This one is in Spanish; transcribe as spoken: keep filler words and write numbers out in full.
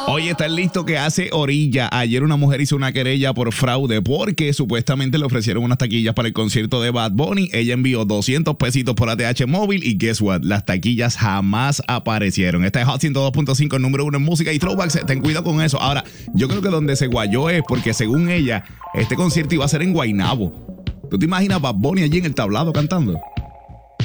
Oye, ¿estás listo? Que hace orilla. Ayer una mujer hizo una querella por fraude porque supuestamente le ofrecieron unas taquillas para el concierto de Bad Bunny. Ella envió doscientos pesitos por A T H móvil y guess what? Las taquillas jamás aparecieron. Esta es Hot ciento dos punto cinco, número uno en música y throwbacks. Ten cuidado con eso. Ahora, yo creo que donde se guayó es porque según ella, este concierto iba a ser en Guaynabo. ¿Tú te imaginas Bad Bunny allí en el tablado cantando?